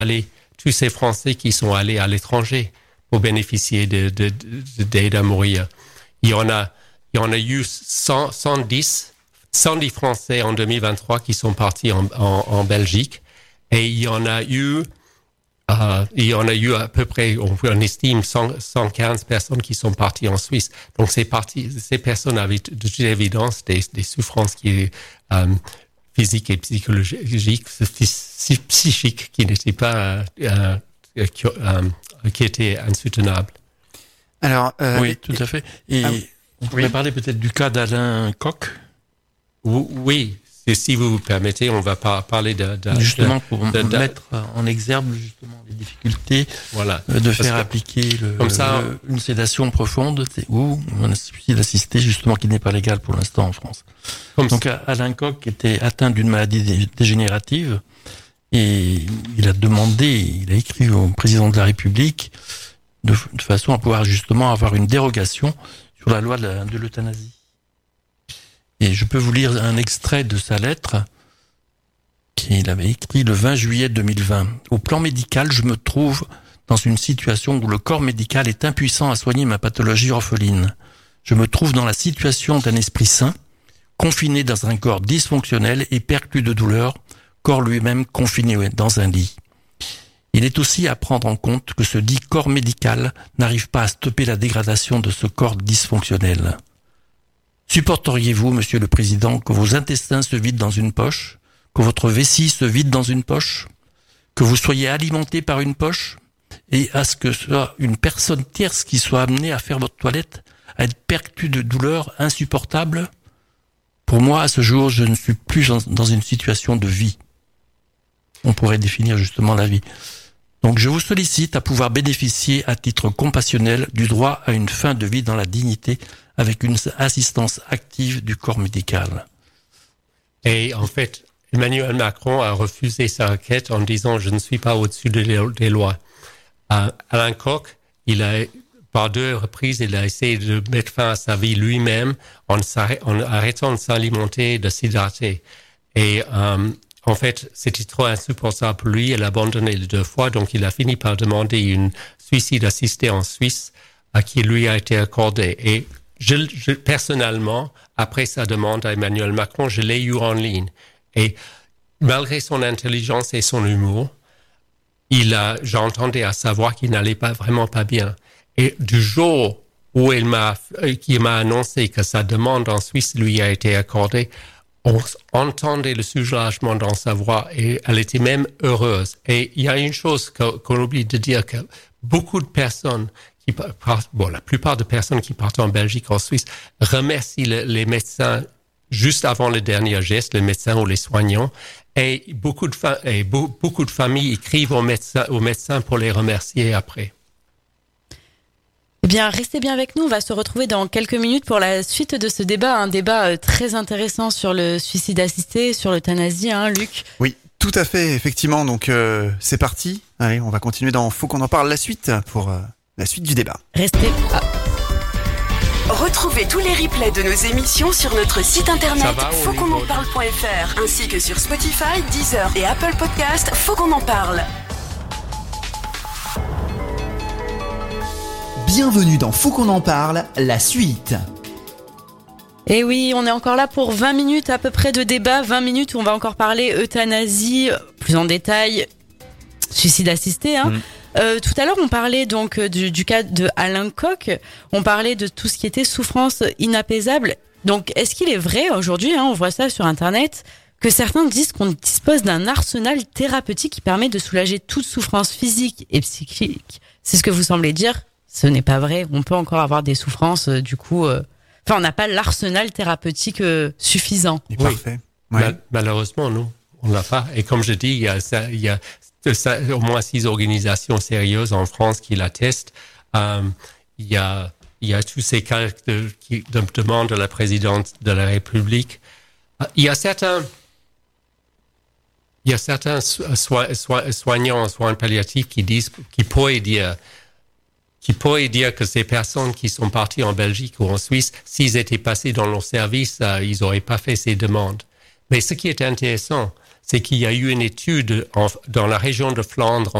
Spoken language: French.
tous ces Français qui sont allés à l'étranger pour bénéficier d'aide à mourir. Il y en a eu 110 Français en 2023 qui sont partis en Belgique, et il y en a eu à peu près, on estime 115 personnes qui sont parties en Suisse. Donc ces personnes avaient de toute évidence des souffrances physiques et psychologiques, psychiques qui n'étaient pas qui étaient insoutenables. Alors oui, tout à fait. Et on pourrait parler peut-être du cas d'Alain Koch. Oui. Et si vous permettez, on va parler justement pour mettre en exergue justement les difficultés de faire appliquer une sédation profonde ou un suicide assisté justement qui n'est pas légal pour l'instant en France. Donc Alain Koch était atteint d'une maladie dégénérative et il a écrit au président de la République de façon à pouvoir justement avoir une dérogation sur la loi de l'euthanasie. Et je peux vous lire un extrait de sa lettre qu'il avait écrit le 20 juillet 2020. Au plan médical, je me trouve dans une situation où le corps médical est impuissant à soigner ma pathologie orpheline. Je me trouve dans la situation d'un esprit sain, confiné dans un corps dysfonctionnel et perclus de douleur, corps lui-même confiné dans un lit. Il est aussi à prendre en compte que ce dit corps médical n'arrive pas à stopper la dégradation de ce corps dysfonctionnel. Supporteriez-vous, Monsieur le Président, que vos intestins se vident dans une poche, que votre vessie se vide dans une poche, que vous soyez alimenté par une poche, et à ce que ce soit une personne tierce qui soit amenée à faire votre toilette, à être perclue de douleurs insupportables? Pour moi, à ce jour, je ne suis plus dans une situation de vie. On pourrait définir justement la vie. Donc je vous sollicite à pouvoir bénéficier à titre compassionnel du droit à une fin de vie dans la dignité avec une assistance active du corps médical. Et en fait, Emmanuel Macron a refusé sa requête en disant « je ne suis pas au-dessus des lois ». Alain Koch, par 2 reprises, il a essayé de mettre fin à sa vie lui-même en arrêtant de s'alimenter et de s'hydrater. Et en fait, c'était trop insupportable pour lui. Il a abandonné les 2 fois, donc il a fini par demander une suicide assisté en Suisse à qui lui a été accordé. Et personnellement, après sa demande à Emmanuel Macron, je l'ai eu en ligne. Et malgré son intelligence et son humour, j'entendais à savoir qu'il n'allait vraiment pas bien. Et du jour où il m'a annoncé que sa demande en Suisse lui a été accordée, on entendait le soulagement dans sa voix et elle était même heureuse. Et il y a une chose qu'on oublie de dire, que beaucoup de personnes la plupart des personnes qui partent en Belgique, en Suisse, remercient les médecins juste avant le dernier geste, les médecins ou les soignants. Et beaucoup de familles écrivent aux médecins pour les remercier après. Eh bien, restez bien avec nous. On va se retrouver dans quelques minutes pour la suite de ce débat. Un débat très intéressant sur le suicide assisté, sur l'euthanasie, Luc. Oui, tout à fait, effectivement. Donc, c'est parti. Allez, on va continuer dans Faut qu'on en parle la suite pour la suite du débat. Restez. Retrouvez tous les replays de nos émissions sur notre site internet fautquonenparle.fr ainsi que sur Spotify, Deezer et Apple Podcast. Faut qu'on en parle. Bienvenue dans Faut qu'on en parle, la suite. Et oui, on est encore là pour 20 minutes à peu près de débat. 20 minutes où on va encore parler euthanasie, plus en détail, suicide assisté. Tout à l'heure, on parlait donc du cas de Alain Koch. On parlait de tout ce qui était souffrance inapaisable. Donc, est-ce qu'il est vrai aujourd'hui, on voit ça sur Internet, que certains disent qu'on dispose d'un arsenal thérapeutique qui permet de soulager toute souffrance physique et psychique? C'est ce que vous semblez dire? Ce n'est pas vrai. On peut encore avoir des souffrances, on n'a pas l'arsenal thérapeutique suffisant. Parfait. Oui. Malheureusement, non, on l'a pas. Et comme je dis, il y a au moins 6 organisations sérieuses en France qui l'attestent. Il y a tous ces cas qui demandent de la présidente de la République. Il y a certains soignants en soins palliatifs qui pourraient dire que ces personnes qui sont parties en Belgique ou en Suisse, s'ils étaient passés dans leur service, ils n'auraient pas fait ces demandes. Mais ce qui est intéressant, c'est qu'il y a eu une étude dans la région de Flandre